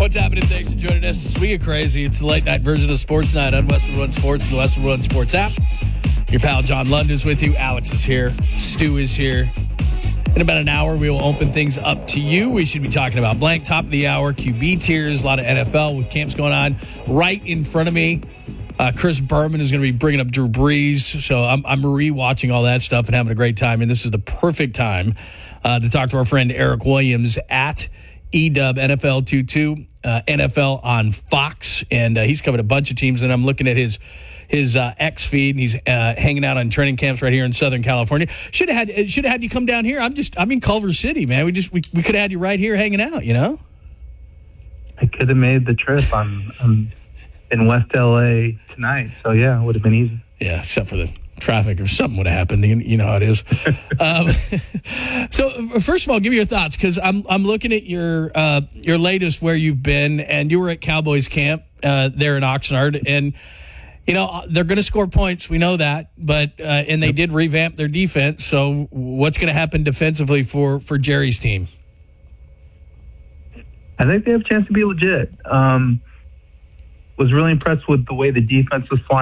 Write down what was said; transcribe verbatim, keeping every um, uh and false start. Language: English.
What's happening? Thanks for joining us. We get crazy. It's the late night version of Sports Night on Westwood One Sports and the Westwood One Sports app. Your pal John Lund is with you. Alex is here. Stu is here. In about an hour, we will open things up to you. We should be talking about blank, top of the hour, Q B tiers, a lot of N F L with camps going on right in front of me. Uh, Chris Berman is going to be bringing up Drew Brees. So I'm, I'm re-watching all that stuff and having a great time. And this is the perfect time uh, to talk to our friend Eric Williams at E W N F L twenty-two, uh, N F L on Fox. And uh, he's covered a bunch of teams. And I'm looking at his his uh, X feed, and he's uh, hanging out on training camps right here in Southern California. Should have had should have had you come down here. I'm just I'm in Culver City, man. We just we, we could have had you right here hanging out, you know? I could have made the trip. I'm, I'm in West L A tonight, so yeah, it would have been easy. Yeah, except for the traffic, or something would have happened. You, you know how it is. um, so, first of all, give me your thoughts, because I'm I'm looking at your uh, your latest where you've been, and you were at Cowboys camp uh, there in Oxnard, and you know they're going to score points. We know that, but uh, and they did revamp their defense. So, what's going to happen defensively for for Jerry's team? I think they have a chance to be legit. Um, was really impressed with the way the defense was flying.